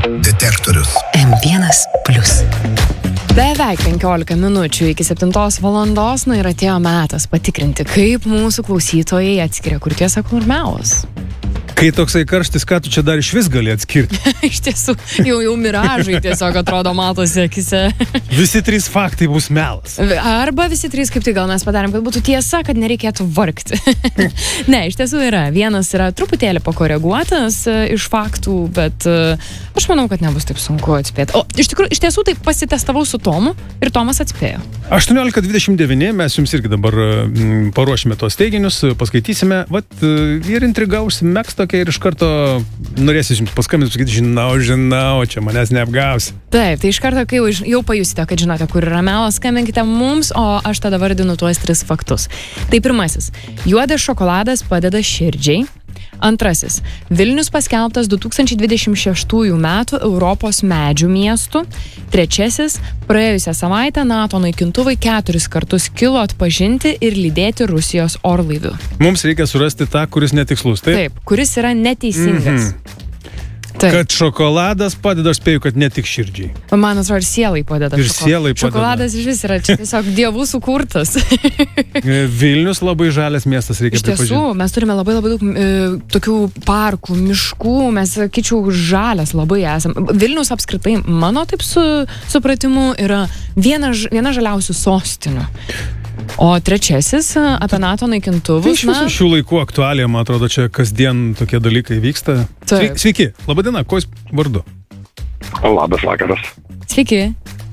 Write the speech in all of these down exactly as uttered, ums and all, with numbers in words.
Detektorius. M vienas plius. Beveik penkiolika minučių iki septintos valandos, na ir atėjo metas patikrinti, kaip mūsų klausytojai atskiria, kur tiesa, kur melas. Kai toksai karštis, ką tu čia dar iš vis gali atskirti? Iš tiesų, jau, jau miražai tiesiog atrodo matosi akise. Visi trys faktai bus melas. Arba visi trys, kaip tai gal mes padarėm, kad būtų tiesa, kad nereikėtų vargti. Ne, iš tiesų yra. Vienas yra truputėlį pakoreguotas uh, iš faktų, bet uh, aš manau, kad nebus taip sunku atspėti. O iš tikrųjų, iš tiesų tai pasitestavau su Tomu ir Tomas atspėjo. aštuoniolika dvidešimt devyni, mes jums irgi dabar mm, paruošime tos teiginius, paskaitysime, vat, ir intriga užsimegs tokia ir iš karto norėsis jums paskambinti, sakyti, žinau, žinau, čia manęs neapgausi. Taip, tai iš karto, kai jau, jau pajusite, kad žinote, kur yra melas, skambinkite mums, o aš tada vardinu tuos tris faktus. Tai pirmasis, juodas šokoladas padeda širdžiai. Antrasis, Vilnius paskelbtas du tūkstančiai dvidešimt šeštųjų metų Europos medžių miestų. Trečiasis, praėjusią savaitę NATO naikintuvai keturis kartus kilo atpažinti ir lydėti Rusijos orlaivių. Mums reikia surasti tą, kuris netikslus, taip? Taip, kuris yra neteisingas. Mhm. Taip. Kad šokoladas padeda, aš spėju, kad ne tik širdžiai. Man atrodo, ir sielai padeda. Ir šoko... sielai padeda. Šokoladas iš vis yra čia tiesiog dievų sukurtas. Vilnius labai žalias miestas, reikia iš tiesų, pripažinti. mes turime labai labai daug e, tokių parkų, miškų, mes, sakyčiau, žalias labai esam. Vilnius apskritai, mano taip su, supratimu, yra viena, viena žaliausių sostinių. O trečiasis, apie NATO naikintuvus. Tai iš visų šių laikų aktualija, man atrodo, čia kasdien tokie dalykai vyksta. Taip. Sveiki, labadiena, kuo jūs vardu? Labas vakaras. Sveiki.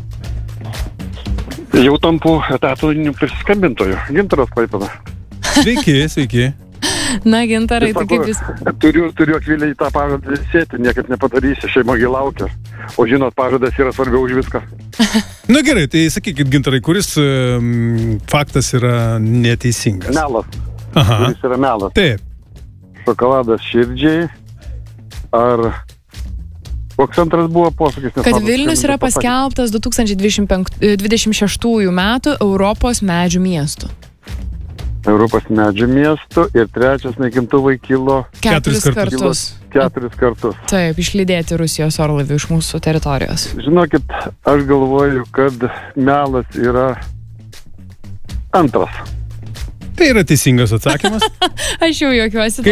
Jau tampu etatiniu prisiskambintoju. Gintaras Klaipėda. Sveiki, sveiki. Na, Gintarai, tai kaip jūs... Turiu, turiu akvilę į tą pažadą sėti, niekaip nepadarysi, šeima laukia. O žinot, pažadas yra svarbiau už viską. Na gerai, tai sakykit, Gintarai, kuris um, faktas yra neteisingas? Melas. Aha. Kuris yra melas. Taip. Šokoladas širdžiai. Ar... Koks antras buvo posakis? Kad Vilnius yra paskelbtas du tūkstančiai dvidešimt šeštųjų metų Europos medžių miestų. Europos medžių miestų ir trečias naikintuvai kilo Keturis kartus. kartus. Keturis kartus. Taip, išlydėti Rusijos orlaivių iš mūsų teritorijos. Žinokit, aš galvoju, kad melas yra antras. Tai yra teisingas atsakymas. Aš jau juokiuosi.